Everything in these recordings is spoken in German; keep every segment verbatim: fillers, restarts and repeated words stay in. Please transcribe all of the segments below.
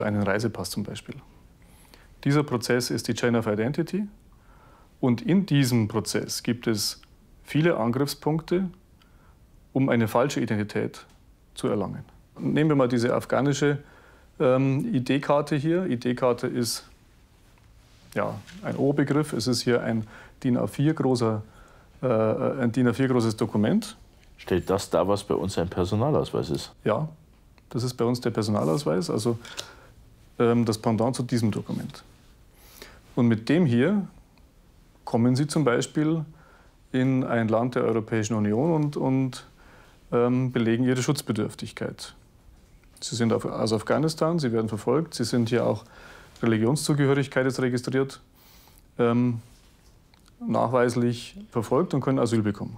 einen Reisepass zum Beispiel. Dieser Prozess ist die Chain of Identity und in diesem Prozess gibt es viele Angriffspunkte, um eine falsche Identität zu erlangen. Nehmen wir mal diese afghanische ähm, I D-Karte hier. I D-Karte ist ja, ein O-Begriff. Es ist hier ein DIN A vier großer, äh, ein DIN A vier großes Dokument. Stellt das dar, was bei uns ein Personalausweis ist? Ja, das ist bei uns der Personalausweis, also ähm, das Pendant zu diesem Dokument. Und mit dem hier kommen Sie zum Beispiel in ein Land der Europäischen Union und, und ähm, belegen Ihre Schutzbedürftigkeit. Sie sind aus Afghanistan, Sie werden verfolgt, Sie sind hier auch Religionszugehörigkeit ist registriert, ähm, nachweislich verfolgt und können Asyl bekommen.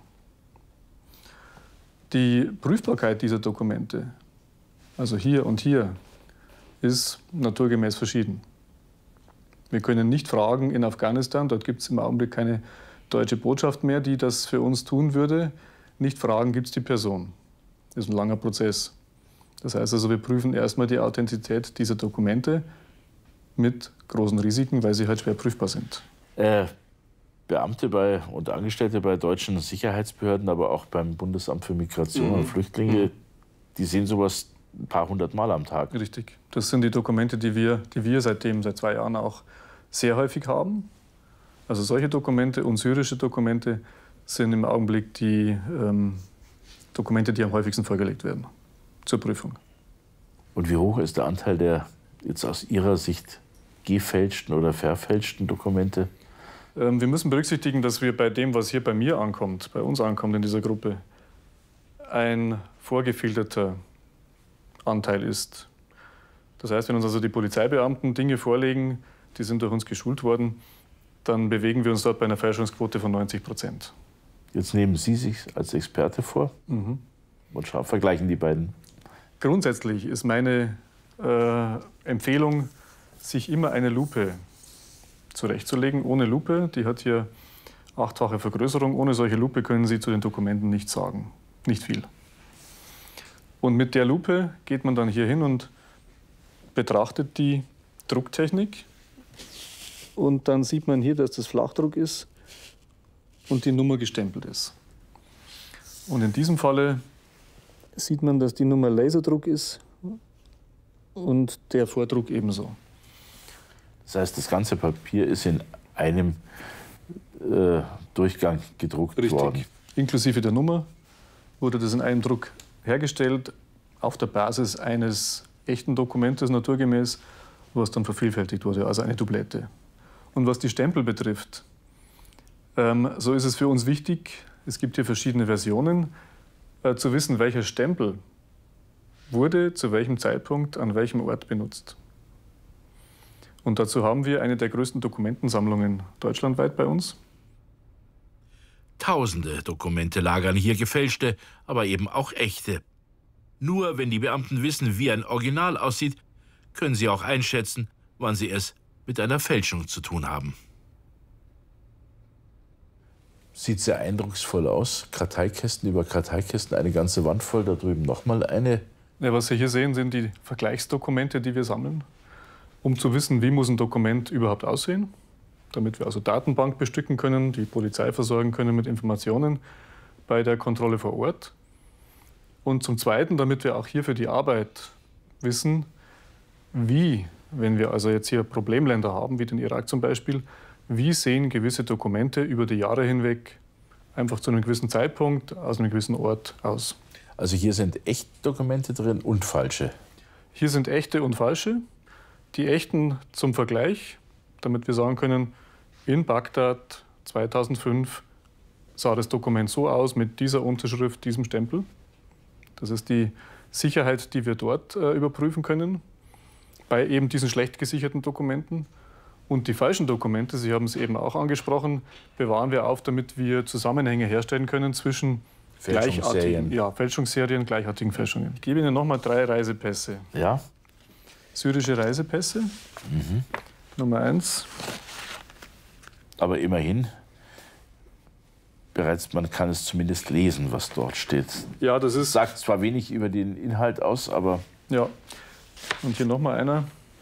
Die Prüfbarkeit dieser Dokumente, also hier und hier, ist naturgemäß verschieden. Wir können nicht fragen in Afghanistan, dort gibt es im Augenblick keine deutsche Botschaft mehr, die das für uns tun würde. Nicht fragen, gibt es die Person. Das ist ein langer Prozess. Das heißt also, wir prüfen erstmal die Authentizität dieser Dokumente mit großen Risiken, weil sie halt schwer prüfbar sind. Äh, Beamte bei, und Angestellte bei deutschen Sicherheitsbehörden, aber auch beim Bundesamt für Migration mhm. und Flüchtlinge, die sehen sowas ein paar hundert Mal am Tag. Richtig. Das sind die Dokumente, die wir, die wir seitdem, seit zwei Jahren auch sehr häufig haben. Also solche Dokumente und syrische Dokumente sind im Augenblick die ähm, Dokumente, die am häufigsten vorgelegt werden zur Prüfung. Und wie hoch ist der Anteil der jetzt aus Ihrer Sicht gefälschten oder verfälschten Dokumente? Ähm, wir müssen berücksichtigen, dass wir bei dem, was hier bei mir ankommt, bei uns ankommt in dieser Gruppe, ein vorgefilterter Anteil ist. Das heißt, wenn uns also die Polizeibeamten Dinge vorlegen, die sind durch uns geschult worden, dann bewegen wir uns dort bei einer Fälschungsquote von neunzig Prozent. Jetzt nehmen Sie sich als Experte vor mhm. und schauen, vergleichen die beiden. Grundsätzlich ist meine äh, Empfehlung, sich immer eine Lupe zurechtzulegen. Ohne Lupe, die hat hier achtfache Vergrößerung, ohne solche Lupe können Sie zu den Dokumenten nichts sagen, nicht viel. Und mit der Lupe geht man dann hier hin und betrachtet die Drucktechnik. Und dann sieht man hier, dass das Flachdruck ist und die Nummer gestempelt ist. Und in diesem Falle sieht man, dass die Nummer Laserdruck ist und der Vordruck ebenso. Das heißt, das ganze Papier ist in einem äh, Durchgang gedruckt Richtig. worden. Inklusive der Nummer wurde das in einem Druck hergestellt, auf der Basis eines echten Dokumentes naturgemäß, was dann vervielfältigt wurde, also eine Doublette. Und was die Stempel betrifft, ähm, so ist es für uns wichtig, es gibt hier verschiedene Versionen, äh, zu wissen, welcher Stempel wurde zu welchem Zeitpunkt an welchem Ort benutzt. Und dazu haben wir eine der größten Dokumentensammlungen deutschlandweit bei uns. Tausende Dokumente lagern hier, gefälschte, aber eben auch echte. Nur wenn die Beamten wissen, wie ein Original aussieht, können sie auch einschätzen, wann sie es mit einer Fälschung zu tun haben. Sieht sehr eindrucksvoll aus. Karteikästen über Karteikästen, eine ganze Wand voll, da drüben nochmal eine. Ja, was Sie hier sehen, sind die Vergleichsdokumente, die wir sammeln, um zu wissen, wie muss ein Dokument überhaupt aussehen, damit wir also Datenbank bestücken können, die Polizei versorgen können mit Informationen bei der Kontrolle vor Ort. Und zum Zweiten, damit wir auch hier für die Arbeit wissen, wie, wenn wir also jetzt hier Problemländer haben, wie den Irak zum Beispiel, wie sehen gewisse Dokumente über die Jahre hinweg einfach zu einem gewissen Zeitpunkt aus einem gewissen Ort aus. Also hier sind echte Dokumente drin und falsche? Hier sind echte und falsche. Die echten zum Vergleich, damit wir sagen können, in Bagdad zweitausendfünf sah das Dokument so aus mit dieser Unterschrift, diesem Stempel. Das ist die Sicherheit, die wir dort äh, überprüfen können, bei eben diesen schlecht gesicherten Dokumenten. Und die falschen Dokumente, Sie haben es eben auch angesprochen, bewahren wir auf, damit wir Zusammenhänge herstellen können zwischen Fälschungsserien. Ja, Fälschungsserien, gleichartigen Fälschungen. Ich gebe Ihnen nochmal drei Reisepässe. Ja. Syrische Reisepässe, mhm. Nummer eins. Aber immerhin, bereits man kann es zumindest lesen, was dort steht. Ja, das ist... Sagt zwar wenig über den Inhalt aus, aber... Ja, und hier nochmal einer.